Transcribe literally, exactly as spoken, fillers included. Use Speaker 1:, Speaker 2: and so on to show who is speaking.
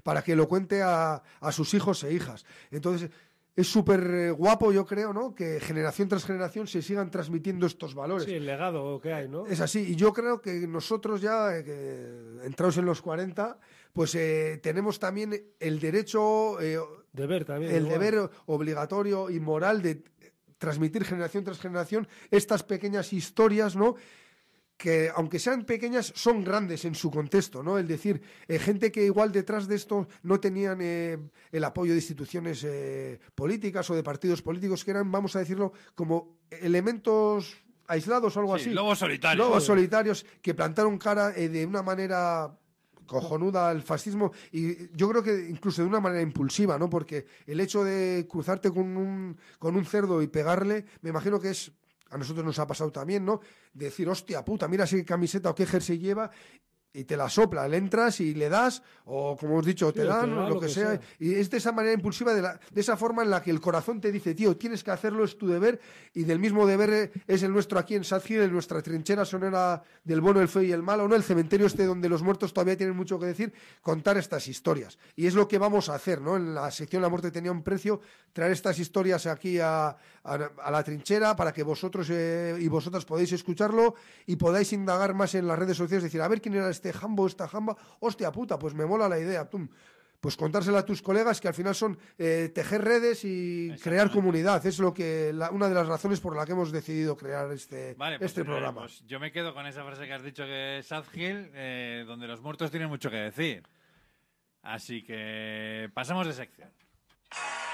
Speaker 1: para que lo cuente a, a sus hijos e hijas. Entonces, es súper guapo, yo creo, ¿no? Que generación tras generación se sigan transmitiendo estos valores.
Speaker 2: Sí, el legado que hay, ¿no?
Speaker 1: Es así, y yo creo que nosotros ya, eh, que entrados en los cuarenta, pues eh, tenemos también el derecho, eh,
Speaker 2: deber también,
Speaker 1: el
Speaker 2: igual.
Speaker 1: deber obligatorio y moral de transmitir generación tras generación estas pequeñas historias, ¿no? Que aunque sean pequeñas, son grandes en su contexto, ¿no? Es decir, eh, gente que igual detrás de esto no tenían eh, el apoyo de instituciones eh, políticas o de partidos políticos, que eran, vamos a decirlo, como elementos aislados o algo
Speaker 3: Sí,
Speaker 1: así.
Speaker 3: lobos solitarios.
Speaker 1: Lobos solitarios que plantaron cara eh, de una manera cojonuda al fascismo, y yo creo que incluso de una manera impulsiva, ¿no? Porque el hecho de cruzarte con un, con un cerdo y pegarle, me imagino que es... A nosotros nos ha pasado también, ¿no? De decir, hostia puta, mira qué camiseta o qué jersey lleva, y te la sopla, le entras y le das, o como hemos dicho, te
Speaker 2: Sí,
Speaker 1: dan,
Speaker 2: te da
Speaker 1: o lo,
Speaker 2: lo
Speaker 1: que,
Speaker 2: que
Speaker 1: sea.
Speaker 2: sea.
Speaker 1: Y es de esa manera impulsiva, de, la, de esa forma en la que el corazón te dice, tío, tienes que hacerlo, es tu deber, y del mismo deber eh, es el nuestro aquí en Sadgir, en nuestra trinchera sonora del bueno, el feo y el malo, ¿no? El cementerio este donde los muertos todavía tienen mucho que decir, contar estas historias. Y es lo que vamos a hacer, ¿no? En la sección La muerte tenía un precio, traer estas historias aquí a, a, a la trinchera para que vosotros eh, y vosotras podáis escucharlo y podáis indagar más en las redes sociales, decir, a ver quién era este jambo, esta jamba, hostia puta, pues me mola la idea, tum. Pues contársela a tus colegas, que al final son eh, tejer redes y crear comunidad. Es lo que la, una de las razones por la que hemos decidido crear este,
Speaker 3: Vale, pues,
Speaker 1: este
Speaker 3: eh,
Speaker 1: programa.
Speaker 3: Pues yo me quedo con esa frase que has dicho, que es Sad Hill, eh, donde los muertos tienen mucho que decir. Así que pasamos de sección.